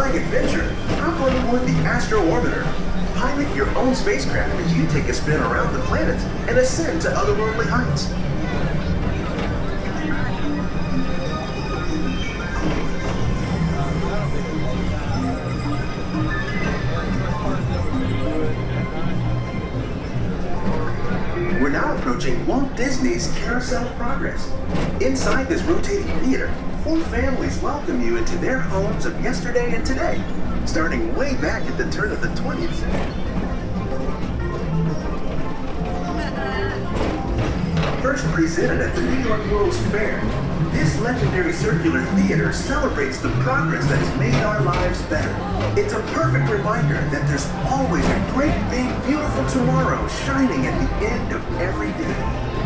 like adventure? Hop on board the Astro Orbiter. Pilot your own spacecraft as you take a spin around the planet and ascend to otherworldly heights. We're now approaching Walt Disney's Carousel of Progress. Inside this rotating theater, 4 families welcome you into their homes of yesterday and today, starting way back at the turn of the 20th century. First presented at the New York World's Fair, this legendary circular theater celebrates the progress that has made our lives better. It's a perfect reminder that there's always a great, big, beautiful tomorrow shining at the end of every day.